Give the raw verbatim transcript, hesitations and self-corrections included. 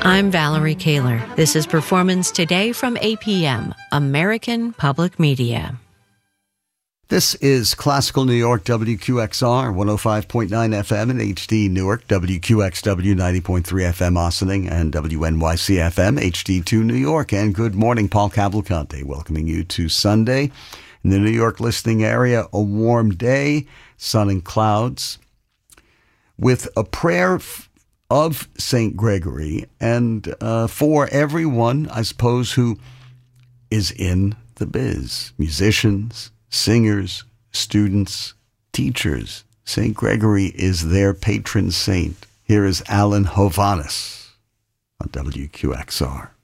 I'm Valerie Kaler. This is Performance Today from A P M, American Public Media. This is Classical New York, W Q X R, one oh five point nine F M in H D Newark, W Q X W ninety point three F M Ossining, and W N Y C F M, H D two New York. And good morning, Paul Cavalcante, welcoming you to Sunday. In the New York listening area, a warm day, sun and clouds, with a prayer of Saint Gregory, and uh, for everyone, I suppose, who is in the biz. Musicians, singers, students, teachers. Saint Gregory is their patron saint. Here is Alan Hovhaness on W Q X R.